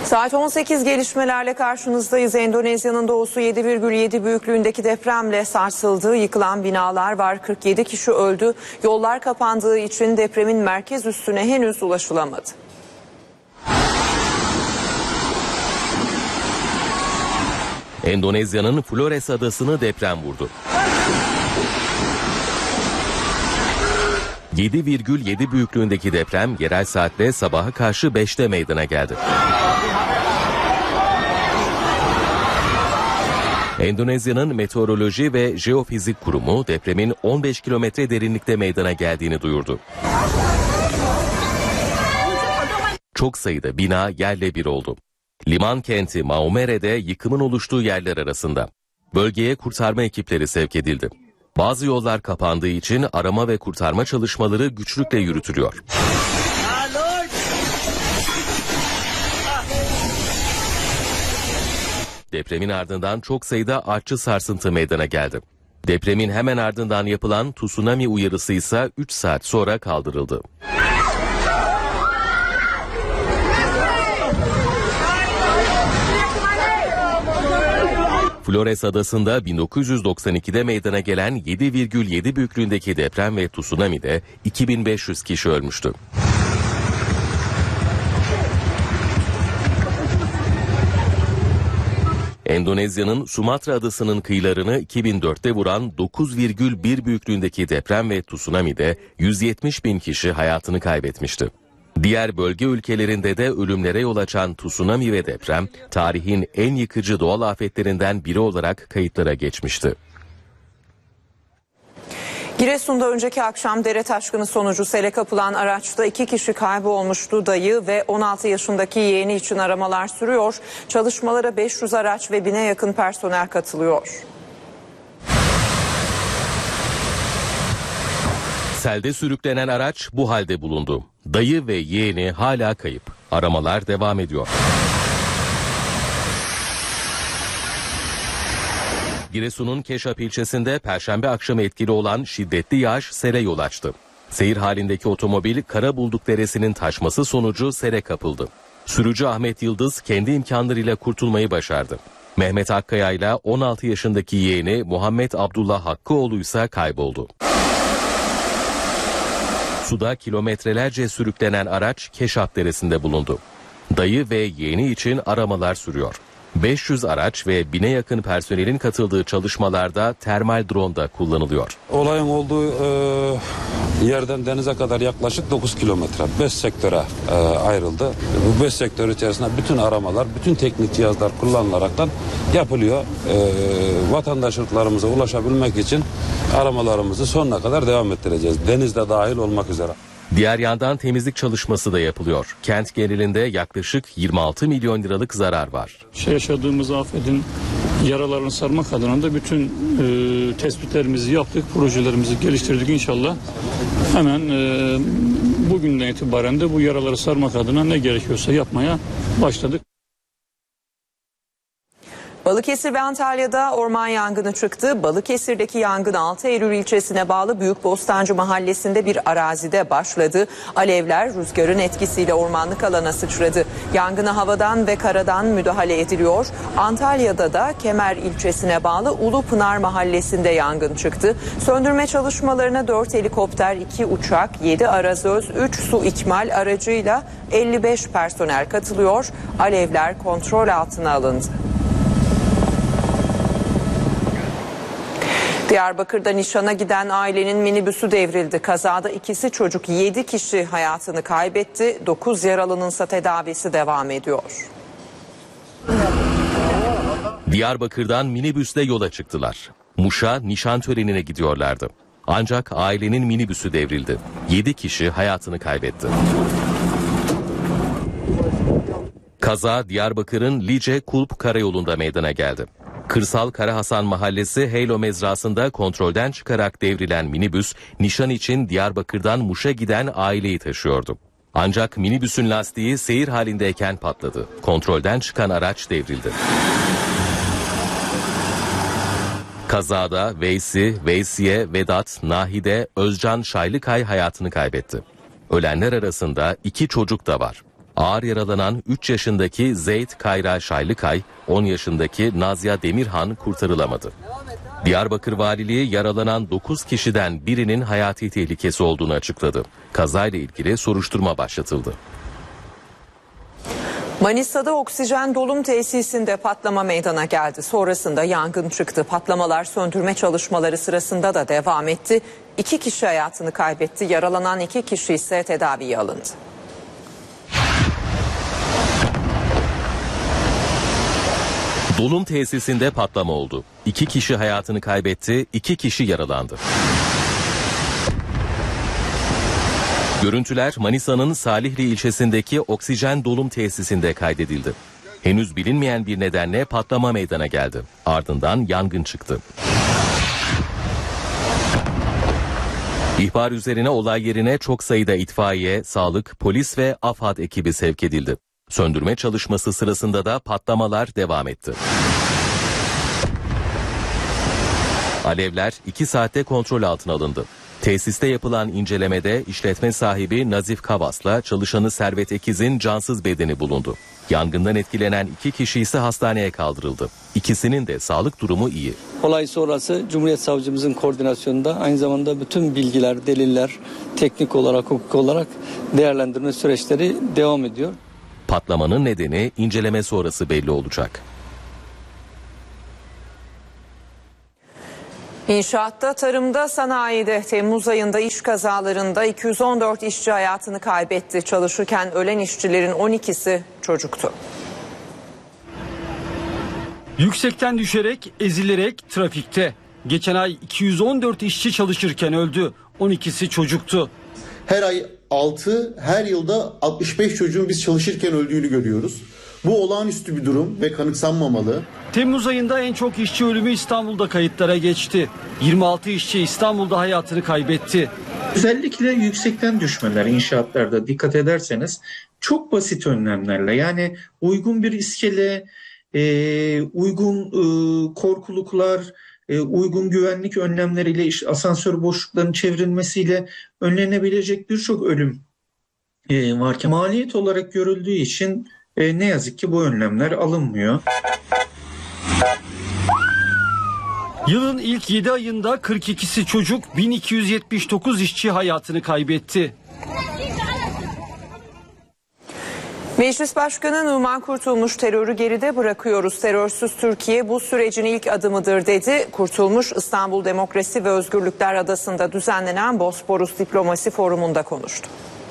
Saat 18 gelişmelerle karşınızdayız. Endonezya'nın doğusu 7,7 büyüklüğündeki depremle sarsıldı. Yıkılan binalar var. 47 kişi öldü. Yollar kapandığı için depremin merkez üssüne henüz ulaşılamadı. Endonezya'nın Flores adasını deprem vurdu. 7,7 büyüklüğündeki deprem yerel saatle sabaha karşı 5'te meydana geldi. Endonezya'nın Meteoroloji ve Jeofizik Kurumu depremin 15 kilometre derinlikte meydana geldiğini duyurdu. Çok sayıda bina yerle bir oldu. Liman kenti Maumere'de yıkımın oluştuğu yerler arasında. Bölgeye kurtarma ekipleri sevk edildi. Bazı yollar kapandığı için arama ve kurtarma çalışmaları güçlükle yürütülüyor. Depremin ardından çok sayıda artçı sarsıntı meydana geldi. Depremin hemen ardından yapılan tsunami uyarısı ise 3 saat sonra kaldırıldı. Flores adasında 1992'de meydana gelen 7,7 büyüklüğündeki deprem ve tsunami'de 2500 kişi ölmüştü. Endonezya'nın Sumatra adasının kıyılarını 2004'te vuran 9,1 büyüklüğündeki deprem ve tsunami'de 170 bin kişi hayatını kaybetmişti. Diğer bölge ülkelerinde de ölümlere yol açan tsunami ve deprem, tarihin en yıkıcı doğal afetlerinden biri olarak kayıtlara geçmişti. Giresun'da önceki akşam dere taşkını sonucu sele kapılan araçta 2 kişi kaybolmuştu. Dayı ve 16 yaşındaki yeğeni için aramalar sürüyor. Çalışmalara 500 araç ve 1000'e yakın personel katılıyor. Selde sürüklenen araç bu halde bulundu. Dayı ve yeğeni hala kayıp. Aramalar devam ediyor. Giresun'un Keşap ilçesinde Perşembe akşamı etkili olan şiddetli yağış sele yol açtı. Seyir halindeki otomobil Karabulduk Deresi'nin taşması sonucu sele kapıldı. Sürücü Ahmet Yıldız kendi imkanlarıyla kurtulmayı başardı. Mehmet Akkaya ile 16 yaşındaki yeğeni Muhammed Abdullah Hakkıoğlu ise kayboldu. Suda kilometrelerce sürüklenen araç Keşap Deresi'nde bulundu. Dayı ve yeğeni için aramalar sürüyor. 500 araç ve 1000'e yakın personelin katıldığı çalışmalarda termal drone da kullanılıyor. Olayın olduğu yerden denize kadar yaklaşık 9 kilometre 5 sektöre ayrıldı. Bu 5 sektör içerisinde bütün aramalar, bütün teknik cihazlar kullanılaraktan yapılıyor. Vatandaşlarımıza ulaşabilmek için aramalarımızı sonuna kadar devam ettireceğiz. Denizde dahil olmak üzere. Diğer yandan temizlik çalışması da yapılıyor. Kent genelinde yaklaşık 26 milyon liralık zarar var. Yaşadığımız afetin yaralarını sarmak adına da bütün tespitlerimizi yaptık, projelerimizi geliştirdik inşallah. Hemen bugünden itibaren de bu yaraları sarmak adına ne gerekiyorsa yapmaya başladık. Balıkesir ve Antalya'da orman yangını çıktı. Balıkesir'deki yangın 6 Eylül ilçesine bağlı Büyükbostancı mahallesinde bir arazide başladı. Alevler rüzgarın etkisiyle ormanlık alana sıçradı. Yangına havadan ve karadan müdahale ediliyor. Antalya'da da Kemer ilçesine bağlı Ulupınar mahallesinde yangın çıktı. Söndürme çalışmalarına 4 helikopter, 2 uçak, 7 arazöz, 3 su ikmal aracıyla 55 personel katılıyor. Alevler kontrol altına alındı. Diyarbakır'da nişana giden ailenin minibüsü devrildi. Kazada ikisi çocuk, 7 kişi hayatını kaybetti. 9 yaralınınsa tedavisi devam ediyor. Diyarbakır'dan minibüsle yola çıktılar. Muş'a nişan törenine gidiyorlardı. Ancak ailenin minibüsü devrildi. 7 kişi hayatını kaybetti. Kaza Diyarbakır'ın Lice-Kulp karayolunda meydana geldi. Kırsal Karahasan Mahallesi Heylo mezrasında kontrolden çıkarak devrilen minibüs, nişan için Diyarbakır'dan Muş'a giden aileyi taşıyordu. Ancak minibüsün lastiği seyir halindeyken patladı. Kontrolden çıkan araç devrildi. Kazada Veysi, Veysiye, Vedat, Nahide, Özcan Şaylıkay hayatını kaybetti. Ölenler arasında 2 çocuk da var. Ağır yaralanan 3 yaşındaki Zeyd Kayra Şaylıkay, 10 yaşındaki Nazya Demirhan kurtarılamadı. Diyarbakır Valiliği yaralanan 9 kişiden birinin hayati tehlikesi olduğunu açıkladı. Kazayla ilgili soruşturma başlatıldı. Manisa'da oksijen dolum tesisinde patlama meydana geldi. Sonrasında yangın çıktı. Patlamalar söndürme çalışmaları sırasında da devam etti. 2 kişi hayatını kaybetti. Yaralanan 2 kişi ise tedaviye alındı. Dolum tesisinde patlama oldu. 2 kişi hayatını kaybetti, 2 kişi yaralandı. Görüntüler Manisa'nın Salihli ilçesindeki oksijen dolum tesisinde kaydedildi. Henüz bilinmeyen bir nedenle patlama meydana geldi. Ardından yangın çıktı. İhbar üzerine olay yerine çok sayıda itfaiye, sağlık, polis ve AFAD ekibi sevk edildi. Söndürme çalışması sırasında da patlamalar devam etti. Alevler 2 saatte kontrol altına alındı. Tesiste yapılan incelemede işletme sahibi Nazif Kavas'la çalışanı Servet Ekiz'in cansız bedeni bulundu. Yangından etkilenen 2 kişi ise hastaneye kaldırıldı. İkisinin de sağlık durumu iyi. Olay sonrası Cumhuriyet Savcımızın koordinasyonunda aynı zamanda bütün bilgiler, deliller, teknik olarak, hukuk olarak değerlendirme süreçleri devam ediyor. Patlamanın nedeni inceleme sonrası belli olacak. İnşaatta, tarımda, sanayide Temmuz ayında iş kazalarında 214 işçi hayatını kaybetti. Çalışırken ölen işçilerin 12'si çocuktu. Yüksekten düşerek, ezilerek trafikte. Geçen ay 214 işçi çalışırken öldü. 12'si çocuktu. Her ay 6, her yılda 65 çocuğun biz çalışırken öldüğünü görüyoruz. Bu olağanüstü bir durum ve kanıksanmamalı. Temmuz ayında en çok işçi ölümü İstanbul'da kayıtlara geçti. 26 işçi İstanbul'da hayatını kaybetti. Özellikle yüksekten düşmeler inşaatlarda dikkat ederseniz çok basit önlemlerle, yani uygun bir iskele, uygun korkuluklar, uygun güvenlik önlemleriyle, asansör boşluklarının çevrilmesiyle önlenebilecek birçok ölüm varken maliyet olarak görüldüğü için ne yazık ki bu önlemler alınmıyor. Yılın ilk 7 ayında 42'si çocuk, 1279 işçi hayatını kaybetti. Meclis Başkanı Numan Kurtulmuş terörü geride bırakıyoruz. Terörsüz Türkiye bu sürecin ilk adımıdır dedi. Kurtulmuş İstanbul Demokrasi ve Özgürlükler Adası'nda düzenlenen Bosporus Diplomasi Forumu'nda konuştu.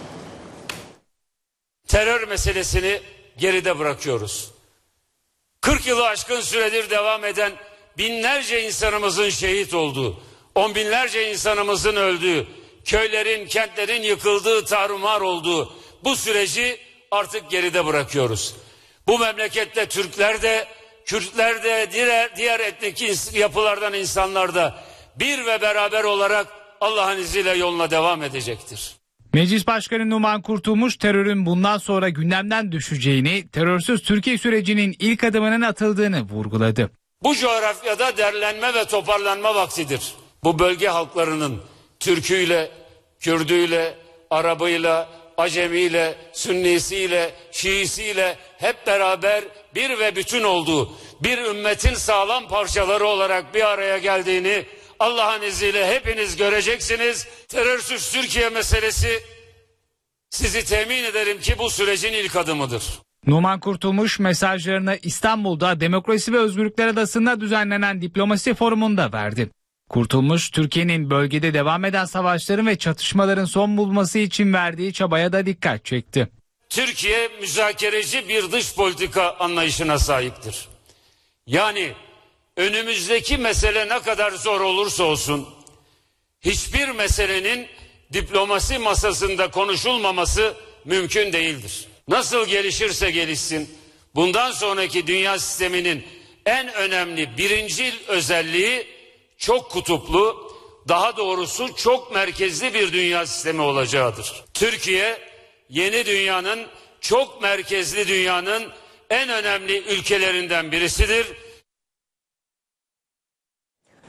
Terör meselesini geride bırakıyoruz. 40 yılı aşkın süredir devam eden binlerce insanımızın şehit olduğu, on binlerce insanımızın öldüğü, köylerin, kentlerin yıkıldığı, tarumar olduğu bu süreci artık geride bırakıyoruz. Bu memlekette Türkler de, Kürtler de, diğer etnik yapılardan insanlar da bir ve beraber olarak Allah'ın izniyle yoluna devam edecektir. Meclis Başkanı Numan Kurtulmuş terörün bundan sonra gündemden düşeceğini, terörsüz Türkiye sürecinin ilk adımının atıldığını vurguladı. Bu coğrafyada derlenme ve toparlanma vaktidir. Bu bölge halklarının Türküyle, Kürdüyle, Arabıyla, Acemiyle, Sünnisiyle, Şiisiyle hep beraber bir ve bütün olduğu, bir ümmetin sağlam parçaları olarak bir araya geldiğini Allah'ın izniyle hepiniz göreceksiniz. Terörsüz Türkiye meselesi, sizi temin ederim ki bu sürecin ilk adımıdır. Numan Kurtulmuş mesajlarını İstanbul'da Demokrasi ve Özgürlükler Adası'nda düzenlenen diplomasi forumunda verdi. Kurtulmuş, Türkiye'nin bölgede devam eden savaşların ve çatışmaların son bulması için verdiği çabaya da dikkat çekti. Türkiye müzakereci bir dış politika anlayışına sahiptir. Yani önümüzdeki mesele ne kadar zor olursa olsun, hiçbir meselenin diplomasi masasında konuşulmaması mümkün değildir. Nasıl gelişirse gelişsin, bundan sonraki dünya sisteminin en önemli birincil özelliği çok kutuplu, daha doğrusu çok merkezli bir dünya sistemi olacağıdır. Türkiye, yeni dünyanın, çok merkezli dünyanın en önemli ülkelerinden birisidir.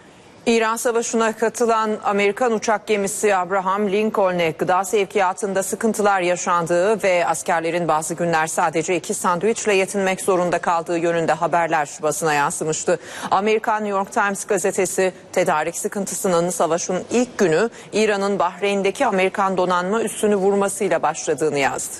İran Savaşı'na katılan Amerikan uçak gemisi Abraham Lincoln'e gıda sevkiyatında sıkıntılar yaşandığı ve askerlerin bazı günler sadece 2 sandviçle yetinmek zorunda kaldığı yönünde haberler basına yansımıştı. Amerikan New York Times gazetesi tedarik sıkıntısının savaşın ilk günü İran'ın Bahreyn'deki Amerikan donanma üssünü vurmasıyla başladığını yazdı.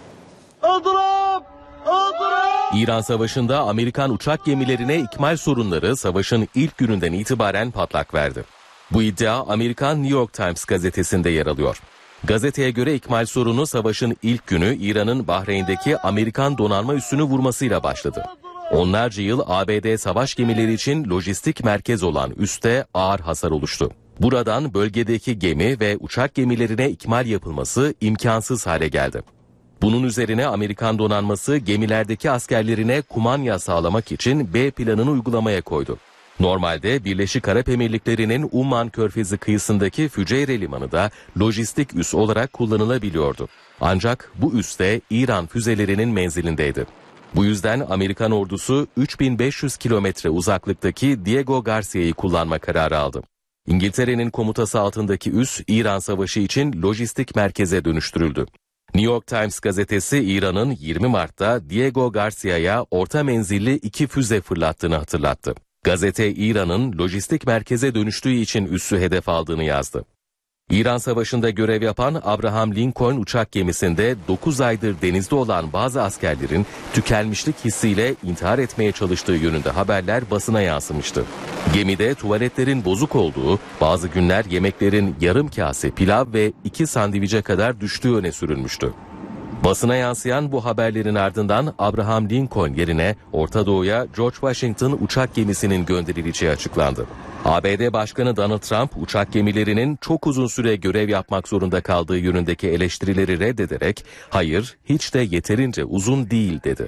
İran Savaşı'nda Amerikan uçak gemilerine ikmal sorunları savaşın ilk gününden itibaren patlak verdi. Bu iddia Amerikan New York Times gazetesinde yer alıyor. Gazeteye göre ikmal sorunu savaşın ilk günü İran'ın Bahreyn'deki Amerikan donanma üssünü vurmasıyla başladı. Onlarca yıl ABD savaş gemileri için lojistik merkez olan üste ağır hasar oluştu. Buradan bölgedeki gemi ve uçak gemilerine ikmal yapılması imkansız hale geldi. Bunun üzerine Amerikan donanması gemilerdeki askerlerine kumanya sağlamak için B planını uygulamaya koydu. Normalde Birleşik Arap Emirlikleri'nin Umman Körfezi kıyısındaki Füceyre Limanı da lojistik üs olarak kullanılabiliyordu. Ancak bu üste İran füzelerinin menzilindeydi. Bu yüzden Amerikan ordusu 3500 kilometre uzaklıktaki Diego Garcia'yı kullanma kararı aldı. İngiltere'nin komutası altındaki üs İran Savaşı için lojistik merkeze dönüştürüldü. New York Times gazetesi İran'ın 20 Mart'ta Diego Garcia'ya orta menzilli 2 füze fırlattığını hatırlattı. Gazete İran'ın lojistik merkeze dönüştüğü için üssü hedef aldığını yazdı. İran Savaşı'nda görev yapan Abraham Lincoln uçak gemisinde 9 aydır denizde olan bazı askerlerin tükenmişlik hissiyle intihar etmeye çalıştığı yönünde haberler basına yansımıştı. Gemide tuvaletlerin bozuk olduğu, bazı günler yemeklerin yarım kase pilav ve 2 sandviçe kadar düştüğü öne sürülmüştü. Basına yansıyan bu haberlerin ardından Abraham Lincoln yerine Orta Doğu'ya George Washington uçak gemisinin gönderileceği açıklandı. ABD Başkanı Donald Trump uçak gemilerinin çok uzun süre görev yapmak zorunda kaldığı yönündeki eleştirileri reddederek hayır hiç de yeterince uzun değil dedi.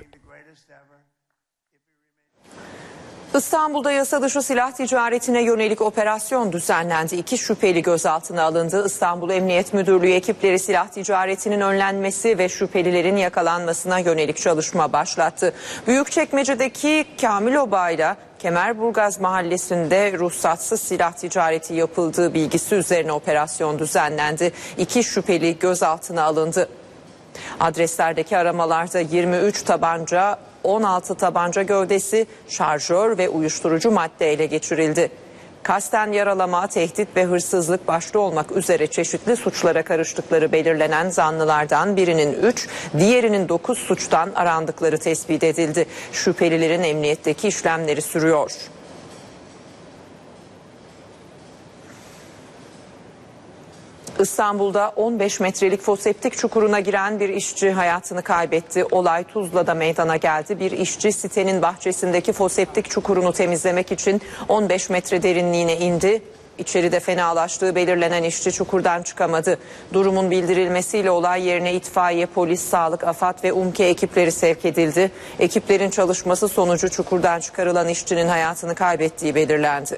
İstanbul'da yasa dışı silah ticaretine yönelik operasyon düzenlendi. 2 şüpheli gözaltına alındı. İstanbul Emniyet Müdürlüğü ekipleri silah ticaretinin önlenmesi ve şüphelilerin yakalanmasına yönelik çalışma başlattı. Büyükçekmece'deki Kamil Oba'yla Kemerburgaz mahallesinde ruhsatsız silah ticareti yapıldığı bilgisi üzerine operasyon düzenlendi. 2 şüpheli gözaltına alındı. Adreslerdeki aramalarda 23 tabanca, 16 tabanca gövdesi, şarjör ve uyuşturucu madde ele geçirildi. Kasten yaralama, tehdit ve hırsızlık başta olmak üzere çeşitli suçlara karıştıkları belirlenen zanlılardan birinin 3, diğerinin 9 suçtan arandıkları tespit edildi. Şüphelilerin emniyetteki işlemleri sürüyor. İstanbul'da 15 metrelik foseptik çukuruna giren bir işçi hayatını kaybetti. Olay Tuzla'da meydana geldi. Bir işçi sitenin bahçesindeki foseptik çukurunu temizlemek için 15 metre derinliğine indi. İçeride fenalaştığı belirlenen işçi çukurdan çıkamadı. Durumun bildirilmesiyle olay yerine itfaiye, polis, sağlık, AFAD ve UMKE ekipleri sevk edildi. Ekiplerin çalışması sonucu çukurdan çıkarılan işçinin hayatını kaybettiği belirlendi.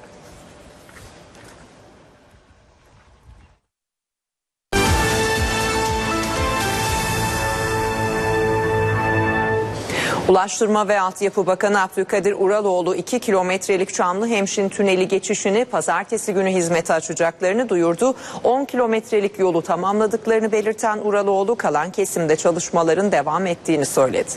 Ulaştırma ve Altyapı Bakanı Abdülkadir Uraloğlu 2 kilometrelik Çamlıhemşin Tüneli geçişini pazartesi günü hizmete açacaklarını duyurdu. 10 kilometrelik yolu tamamladıklarını belirten Uraloğlu kalan kesimde çalışmaların devam ettiğini söyledi.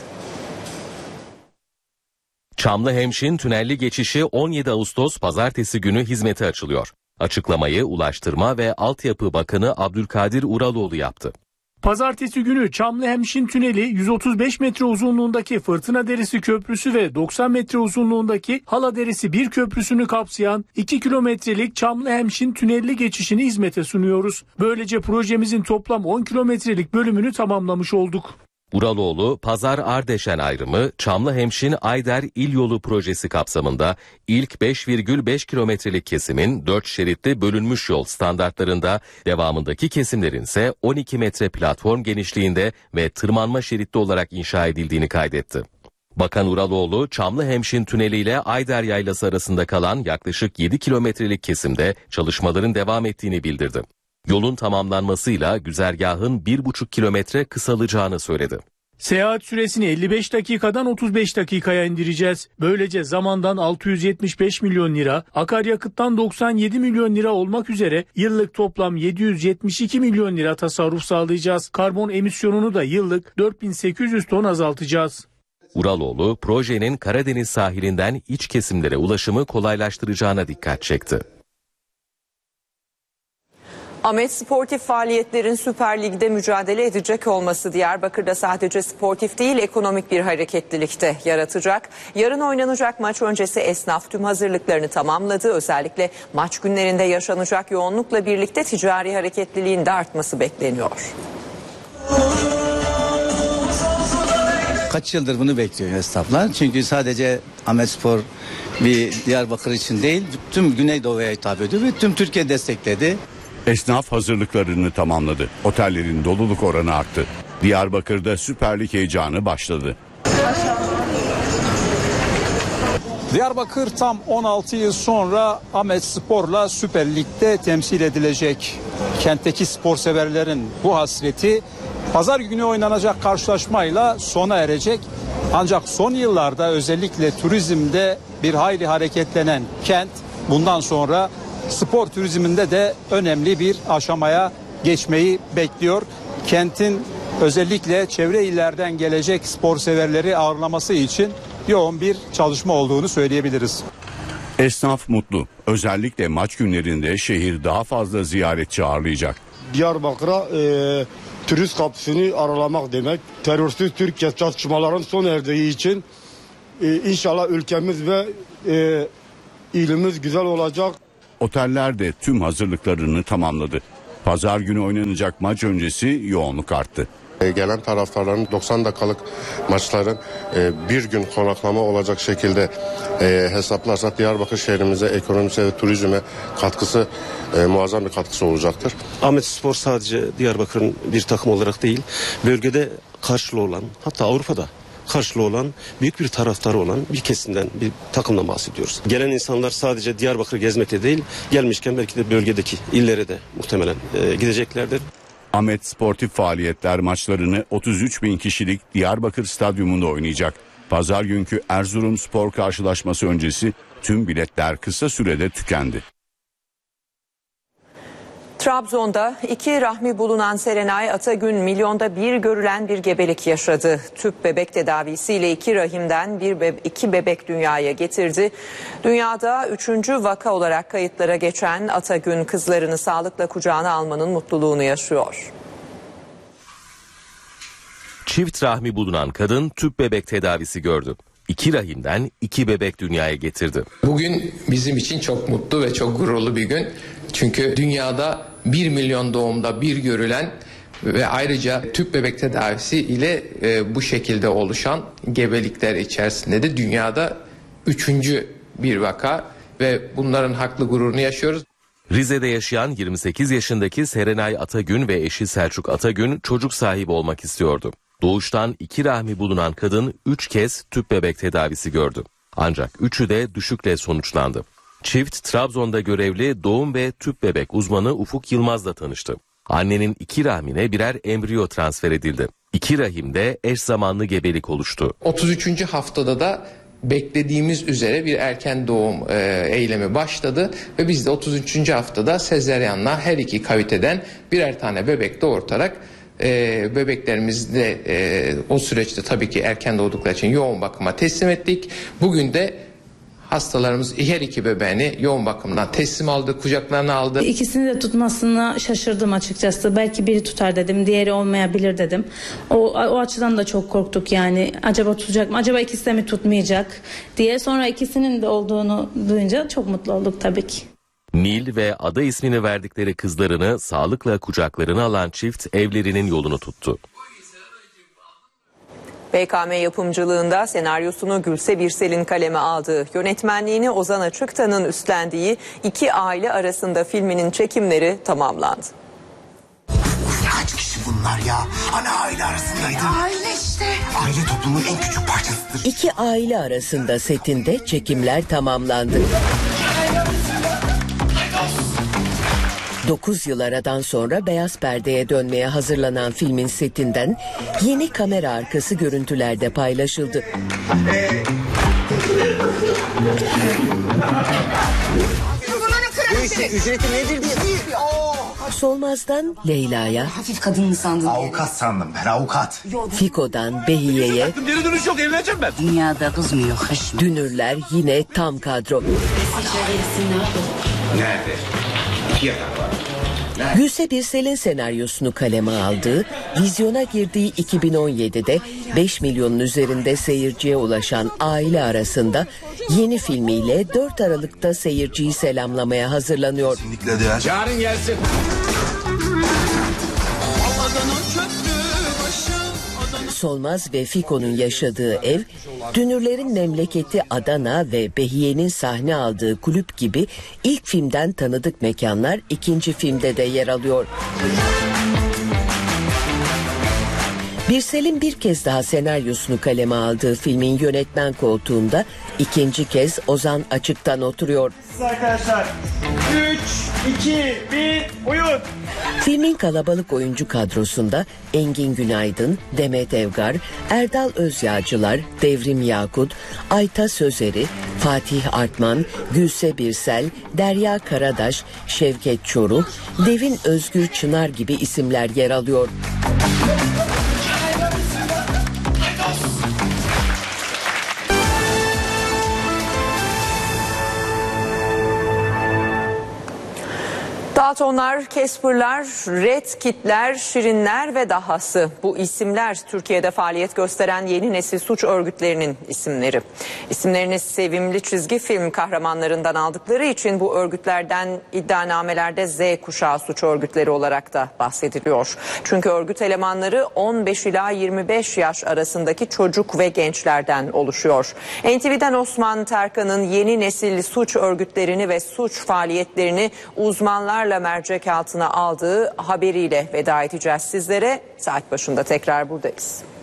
Çamlıhemşin tünelli geçişi 17 Ağustos pazartesi günü hizmete açılıyor. Açıklamayı Ulaştırma ve Altyapı Bakanı Abdülkadir Uraloğlu yaptı. Pazartesi günü Çamlıhemşin Tüneli 135 metre uzunluğundaki Fırtına Deresi Köprüsü ve 90 metre uzunluğundaki Hala Deresi 1 köprüsünü kapsayan 2 kilometrelik Çamlıhemşin tünelli geçişini hizmete sunuyoruz. Böylece projemizin toplam 10 kilometrelik bölümünü tamamlamış olduk. Uraloğlu, Pazar-Ardeşen ayrımı Çamlıhemşin-Ayder İl Yolu projesi kapsamında ilk 5,5 kilometrelik kesimin 4 şeritli bölünmüş yol standartlarında, devamındaki kesimlerin ise 12 metre platform genişliğinde ve tırmanma şeritli olarak inşa edildiğini kaydetti. Bakan Uraloğlu, Çamlıhemşin Tüneli ile Ayder Yaylası arasında kalan yaklaşık 7 kilometrelik kesimde çalışmaların devam ettiğini bildirdi. Yolun tamamlanmasıyla güzergahın 1,5 kilometre kısalacağını söyledi. Seyahat süresini 55 dakikadan 35 dakikaya indireceğiz. Böylece zamandan 675 milyon lira, akaryakıttan 97 milyon lira olmak üzere yıllık toplam 772 milyon lira tasarruf sağlayacağız. Karbon emisyonunu da yıllık 4800 ton azaltacağız. Uraloğlu, projenin Karadeniz sahilinden iç kesimlere ulaşımı kolaylaştıracağına dikkat çekti. Ahmet sportif faaliyetlerin Süper Lig'de mücadele edecek olması Diyarbakır'da sadece sportif değil ekonomik bir hareketlilik de yaratacak. Yarın oynanacak maç öncesi esnaf tüm hazırlıklarını tamamladı. Özellikle maç günlerinde yaşanacak yoğunlukla birlikte ticari hareketliliğin de artması bekleniyor. Kaç yıldır bunu bekliyor esnaflar. Çünkü sadece Ahmetspor bir Diyarbakır için değil, tüm Güneydoğu'ya hitap ediyor ve tüm Türkiye destekledi. Esnaf hazırlıklarını tamamladı. Otellerin doluluk oranı arttı. Diyarbakır'da Süper Lig heyecanı başladı. Diyarbakır tam 16 yıl sonra Ahmetspor'la Süper Lig'de temsil edilecek. Kentteki spor severlerin bu hasreti pazar günü oynanacak karşılaşmayla sona erecek. Ancak son yıllarda özellikle turizmde bir hayli hareketlenen kent bundan sonra spor turizminde de önemli bir aşamaya geçmeyi bekliyor. Kentin özellikle çevre illerden gelecek spor severleri ağırlaması için yoğun bir çalışma olduğunu söyleyebiliriz. Esnaf mutlu. Özellikle maç günlerinde şehir daha fazla ziyaretçi ağırlayacak. Diyarbakır'a turist kapısını aralamak demek. Terörsüz Türkiye çatışmaların son erdiği için inşallah ülkemiz ve ilimiz güzel olacak. Oteller de tüm hazırlıklarını tamamladı. Pazar günü oynanacak maç öncesi yoğunluk arttı. Gelen taraftarların 90 dakikalık maçların bir gün konaklama olacak şekilde hesaplarsak Diyarbakır şehrimize, ekonomisine ve turizme katkısı muazzam bir katkısı olacaktır. Ahmetspor sadece Diyarbakır'ın bir takım olarak değil, bölgede karşılığı olan, hatta Avrupa'da karşılığı olan, büyük bir taraftarı olan bir kesimden, bir takımdan bahsediyoruz. Gelen insanlar sadece Diyarbakır'ı gezmekte değil, gelmişken belki de bölgedeki illere de muhtemelen gideceklerdir. Ahmet sportif faaliyetler maçlarını 33 bin kişilik Diyarbakır Stadyumunda oynayacak. Pazar günkü Erzurum Spor karşılaşması öncesi tüm biletler kısa sürede tükendi. Trabzon'da 2 rahmi bulunan Serenay Atagün milyonda bir görülen bir gebelik yaşadı. Tüp bebek tedavisiyle 2 rahimden 2 bebek dünyaya getirdi. Dünyada 3. vaka olarak kayıtlara geçen Atagün kızlarını sağlıkla kucağına almanın mutluluğunu yaşıyor. Çift rahmi bulunan kadın tüp bebek tedavisi gördü. 2 rahimden 2 bebek dünyaya getirdi. Bugün bizim için çok mutlu ve çok gururlu bir gün. Çünkü dünyada 1 milyon doğumda bir görülen ve ayrıca tüp bebek tedavisi ile bu şekilde oluşan gebelikler içerisinde de dünyada 3. bir vaka ve bunların haklı gururunu yaşıyoruz. Rize'de yaşayan 28 yaşındaki Serenay Atagün ve eşi Selçuk Atagün çocuk sahibi olmak istiyordu. Doğuştan 2 rahmi bulunan kadın 3 kez tüp bebek tedavisi gördü. Ancak 3'ü de düşükle sonuçlandı. Çift Trabzon'da görevli doğum ve tüp bebek uzmanı Ufuk Yılmaz'la tanıştı. Annenin 2 rahmine birer embriyo transfer edildi. 2 rahimde eş zamanlı gebelik oluştu. 33. haftada da beklediğimiz üzere bir erken doğum eylemi başladı ve biz de 33. haftada sezaryenle her 2 kaviteden birer tane bebek doğurtarak bebeklerimizi de o süreçte tabii ki erken doğdukları için yoğun bakıma teslim ettik. Bugün de hastalarımız her 2 bebeğini yoğun bakımdan teslim aldı, kucaklarına aldı. İkisini de tutmasına şaşırdım açıkçası. Belki biri tutar dedim, diğeri olmayabilir dedim. O açıdan da çok korktuk yani. Acaba tutacak mı? Acaba ikisi de mi tutmayacak diye. Sonra ikisinin de olduğunu duyunca çok mutlu olduk tabii ki. Nil ve Ada ismini verdikleri kızlarını sağlıkla kucaklarına alan çift evlerinin yolunu tuttu. BKM yapımcılığında senaryosunu Gülse Birsel'in kaleme aldığı, yönetmenliğini Ozan Açıktan'ın üstlendiği 2 aile arasında filminin çekimleri tamamlandı. Kaç kişi bunlar ya? Hani aile arasındaydı? Aile işte. Aile toplumun en küçük parçasıdır. 2 aile arasında setinde çekimler tamamlandı. 9 yıl aradan sonra beyaz perdeye dönmeye hazırlanan filmin setinden yeni kamera arkası görüntüler de paylaşıldı. Bu işin ücreti nedir diye. Solmaz'dan Leyla'ya, Hafif kadın sandın. Avukat sandım ben, avukat. Fiko'dan Behiye'ye, Geri dönüş yok, evleneceğim ben. Dünyada kız mı yok? Dünürler yine tam kadro. Nerede? 2 yatak var. Gülse Birsel'in senaryosunu kaleme aldığı, vizyona girdiği 2017'de 5 milyonun üzerinde seyirciye ulaşan Aile Arasında yeni filmiyle 4 Aralık'ta seyirciyi selamlamaya hazırlanıyor. Yarın gelsin. Solmaz ve Fiko'nun yaşadığı ev, Dünürlerin memleketi Adana ve Behiye'nin sahne aldığı kulüp gibi ilk filmden tanıdık mekanlar ikinci filmde de yer alıyor. Birsel'in bir kez daha senaryosunu kaleme aldığı filmin yönetmen koltuğunda ikinci kez Ozan Açık'tan oturuyor. Arkadaşlar 3, 2, 1 oyun. Filmin kalabalık oyuncu kadrosunda Engin Günaydın, Demet Evgar, Erdal Özyağcılar, Devrim Yakut, Ayta Sözeri, Fatih Artman, Gülse Birsel, Derya Karadaş, Şevket Çoruh, Devin Özgür Çınar gibi isimler yer alıyor. Daltonlar, Casper'lar, Red Kit'ler, Şirinler ve dahası. Bu isimler Türkiye'de faaliyet gösteren yeni nesil suç örgütlerinin isimleri. İsimlerini sevimli çizgi film kahramanlarından aldıkları için bu örgütlerden iddianamelerde Z kuşağı suç örgütleri olarak da bahsediliyor. Çünkü örgüt elemanları 15 ila 25 yaş arasındaki çocuk ve gençlerden oluşuyor. NTV'den Osman Terkan'ın yeni nesil suç örgütlerini ve suç faaliyetlerini uzmanlarla mercek altına aldığı haberiyle veda edeceğiz sizlere. Saat başında tekrar buradayız.